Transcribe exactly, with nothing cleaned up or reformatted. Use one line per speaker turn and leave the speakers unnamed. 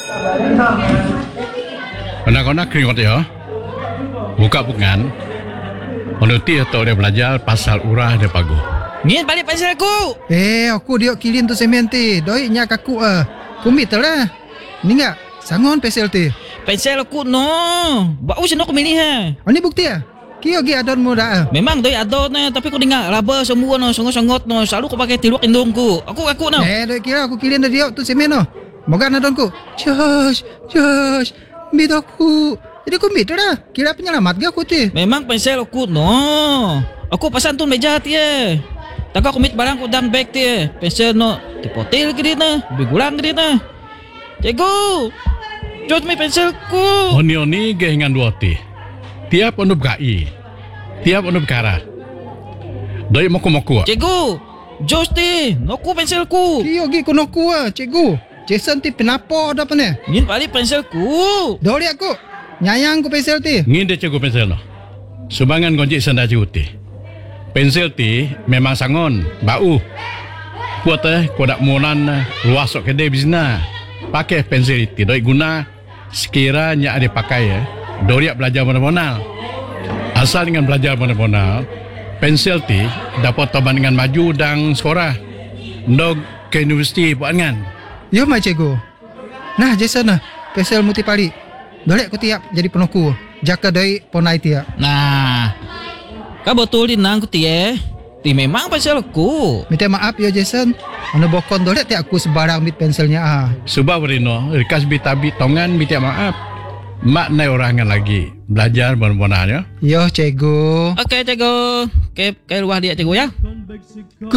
Anak-anak keringat ya. Buka bukan. Menuti atau dia belajar pasal urah dia pagu.
Ni balik pensel aku.
Eh, aku dia kilin tu semen ti. Doi nya kaku ah. Kumit lah. Ni enggak sangon pensel ti.
Pensel aku no. Bau sino aku milih ha.
Oh ni bukti ah. Kio gi adon mo dah.
Memang doi adon na tapi aku dengar laba semua no songot-songot no selalu aku pakai tiluak indungku. Aku aku no.
Eh, doi kira aku kilin dia tu semen no. Moga adonku. Josh, Josh. Bid aku. Jadi aku bid dah. Kira penyelamat ge aku ti.
Memang pensel aku no. Aku pesan tu meja ti eh. Tak aku mit barang aku dalam bag ti eh. Pensel no dipotil ke dia na. Bigulang ke dia na. Cikgu. Jod mi penselku.
Oni-oni ge hingan dua ti. Tiap onu gai. Tiap onu perkara. Doi moku-moku.
Cikgu. Jos ti. Noku penselku.
Kio gi kono ku ah, cikgu. Jason ti penapo dah pene.
Ngin balik penselku.
Doli aku. Nyayang ku pensel ti.
Ngin dia cikgu pensel no. Sumbangan gonjik senda cikgu ti. Pensel ti memang sangon, bau. Kuat eh, kuat monan luas sok kedai bisna. Pakai pensel ti doi guna sekiranya ada pakai ya. Doi belajar mana-mana. Asal dengan belajar mana-mana, pensel ti dapat toban dengan maju dan sekolah. Ndog ke universiti buat dengan.
Yo mai cikgu. Nah Jason nah, pensel muti pali. Doli aku tiap jadi penoku. Jaka doi ponai ti.
Nah. Kau betulin nang ku ti eh. Ti memang pensel aku.
Minta maaf ya Jason. Anu bokon doli ti aku sebarang mit penselnya ah.
Subah berino, rikas bitabi tongan minta maaf. Mak nai orangan lagi belajar benar-benar ya.
Yo cikgu.
Okey cikgu. Okey, ke luar dia cikgu ya.